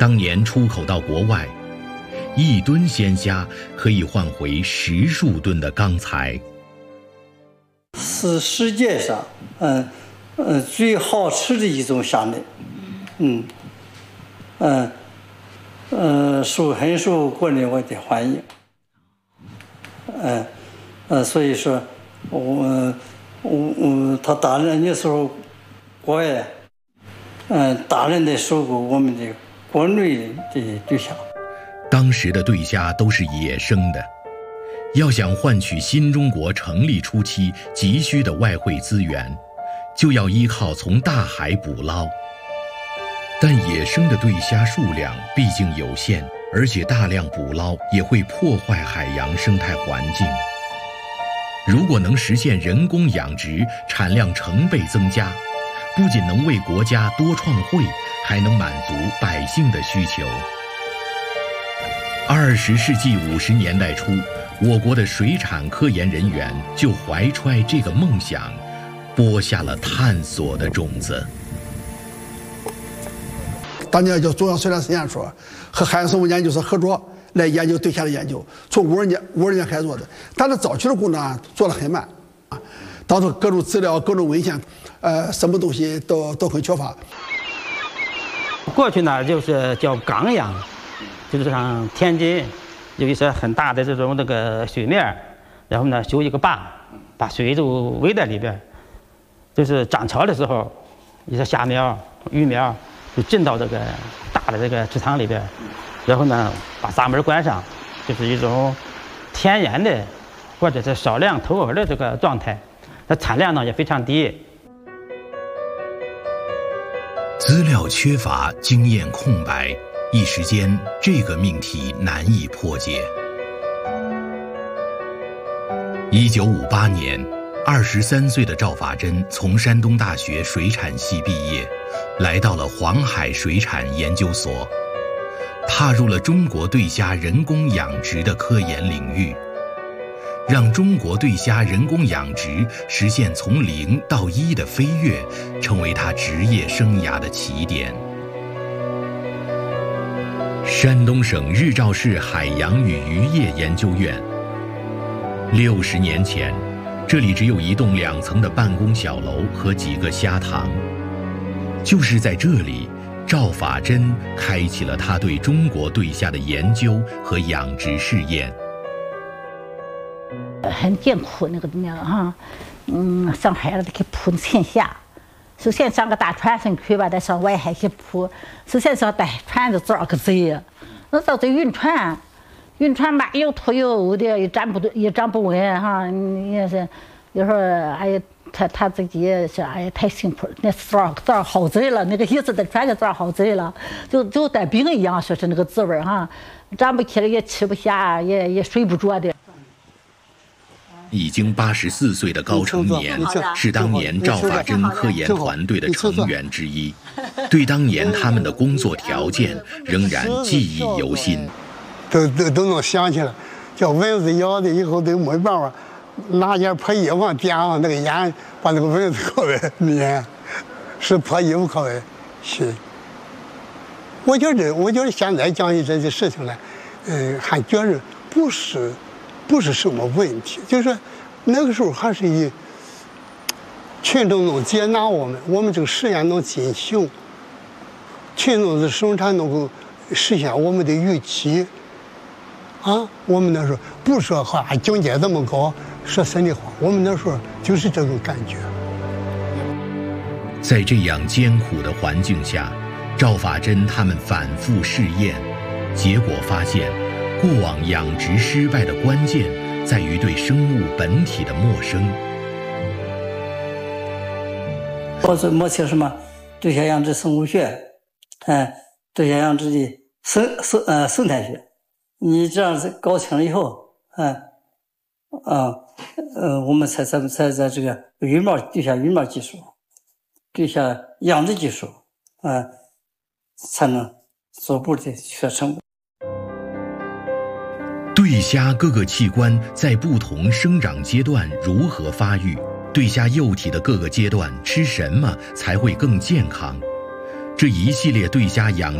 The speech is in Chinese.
当年出口到国外，1吨鲜虾可以换回10数吨的钢材。 是世界上最好吃的一种虾类，很受国内外的欢迎。所以说他大量那时候国外大量的收购我们的国内的对虾。 当时的对虾都是野生的，要想换取新中国成立初期急需的外汇资源，就要依靠从大海捕捞。但野生的对虾数量毕竟有限，而且大量捕捞也会破坏海洋生态环境。如果能实现人工养殖，产量成倍增加，不仅能为国家多创汇，还能满足百姓的需求。20世纪50年代初，我国的水产科研人员就怀揣这个梦想，播下了探索的种子。 当年叫中央水产实验所和海洋生物研究所合作来研究对虾的研究，从50年开始做的，但是早期的工作做得很慢啊，当时各种资料、各种文献，什么东西都很缺乏。 过去呢，就是叫港养，就是像天津有一些很大的这种那个水面，然后呢修一个坝，把水都围在里边，就是涨潮的时候，一些虾苗、鱼苗就进到这个大的这个池塘里边，然后呢把闸门关上，就是一种天然的或者是少量投饵的这个状态，它产量呢也非常低。 资料缺乏，经验空白，一时间这个命题难以破解。1958年，23岁的赵法珍从山东大学水产系毕业，来到了黄海水产研究所，踏入了中国对虾人工养殖的科研领域，让中国对虾人工养殖实现从0到1的飞跃，成为他职业生涯的起点。山东省日照市海洋与渔业研究院。60年前，这里只有一栋2层的办公小楼和几个虾塘。就是在这里，赵法珍开启了他对中国对虾的研究和养殖试验。 很艰苦那个哈，上海了得去捕青虾，首先上个大船上去吧，再上外海去捕。首先上大船子多少个贼，那到这晕船吧，又拖又捂的，也站不稳哈。也是有时候哎呀，他自己是哎呀太辛苦了，那多少好贼了，那个意思在船上多少好贼了，就带病一样，说是那个滋味哈，站不起来也吃不下，也睡不着的。 已经84岁的高成年是当年赵法珍科研团队的成员之一，对当年他们的工作条件仍然记忆犹新。 都能想起来，叫蚊子咬的以后都没办法，拿件破衣服点上那个烟，把那个蚊子靠外灭，是破衣服靠外吸。我觉得现在讲起这些事情来，还觉着不是什么问题，就是说那个时候还是以群众能接纳我们这个实验能进行，群众的生产能够实现我们的预期。我们那时候不说境界这么高，说心里话，我们那时候就是这种感觉。 在这样艰苦的环境下，赵法珍他们反复试验，结果发现，过往养殖失败的关键在于对生物本体的陌生。 摸清什么对虾养殖生物学，对虾养殖的生态学。你这样子搞清了以后，我们才在这个对虾羽毛技术、对虾养殖技术，才能逐步的取得成功。 对虾各个器官在不同生长阶段如何发育？对虾幼体的各个阶段吃什么才会更健康？这一系列对虾养